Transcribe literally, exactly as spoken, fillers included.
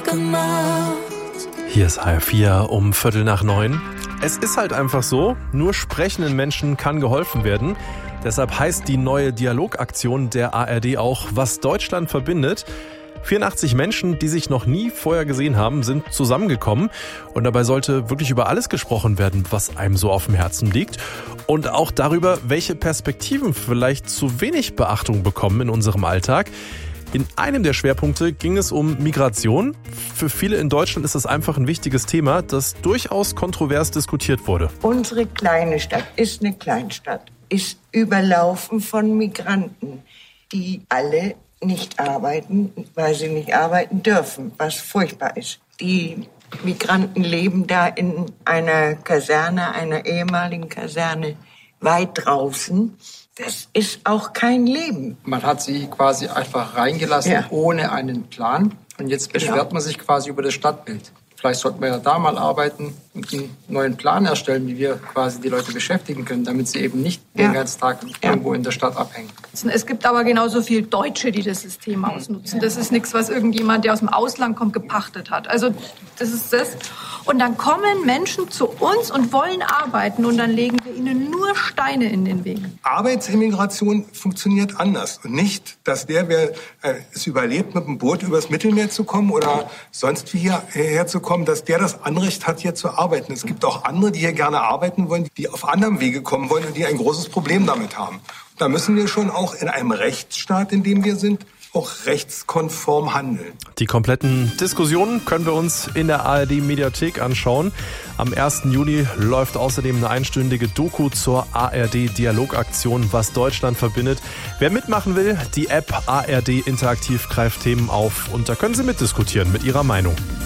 gemacht. Hier ist H R vier um Viertel nach neun. Es ist halt einfach so, nur sprechenden Menschen kann geholfen werden. Deshalb heißt die neue Dialogaktion der A R D auch, was Deutschland verbindet. vierundachtzig Menschen, die sich noch nie vorher gesehen haben, sind zusammengekommen. Und dabei sollte wirklich über alles gesprochen werden, was einem so auf dem Herzen liegt. Und auch darüber, welche Perspektiven vielleicht zu wenig Beachtung bekommen in unserem Alltag. In einem der Schwerpunkte ging es um Migration. Für viele in Deutschland ist das einfach ein wichtiges Thema, das durchaus kontrovers diskutiert wurde. Unsere kleine Stadt ist eine Kleinstadt, ist überlaufen von Migranten, die alle nicht arbeiten, weil sie nicht arbeiten dürfen, was furchtbar ist. Die Migranten leben da in einer Kaserne, einer ehemaligen Kaserne, weit draußen. Das ist auch kein Leben. Man hat sie quasi einfach reingelassen, ja, ohne einen Plan. Und jetzt beschwert genau. man sich quasi über das Stadtbild. Vielleicht sollten wir ja da mal arbeiten und einen neuen Plan erstellen, wie wir quasi die Leute beschäftigen können, damit sie eben nicht ja. den ganzen Tag ja. irgendwo in der Stadt abhängen. Es gibt aber genauso viel Deutsche, die das System ausnutzen. Das ist nichts, was irgendjemand, der aus dem Ausland kommt, gepachtet hat. Also das ist das. Und dann kommen Menschen zu uns und wollen arbeiten und dann legen wir ihnen nur Steine in den Weg. Arbeitsimmigration funktioniert anders. Und nicht, dass der, wer äh, es überlebt, mit dem Boot übers Mittelmeer zu kommen oder sonst wie hierher zu kommen, dass der das Anrecht hat, hier zu arbeiten. Es gibt auch andere, die hier gerne arbeiten wollen, die auf anderem Wege kommen wollen und die ein großes Problem damit haben. Und da müssen wir schon auch in einem Rechtsstaat, in dem wir sind, auch rechtskonform handeln. Die kompletten Diskussionen können wir uns in der A R D-Mediathek anschauen. Am ersten Juli läuft außerdem eine einstündige Doku zur A R D-Dialogaktion, was Deutschland verbindet. Wer mitmachen will, die App A R D Interaktiv greift Themen auf und da können Sie mitdiskutieren mit Ihrer Meinung.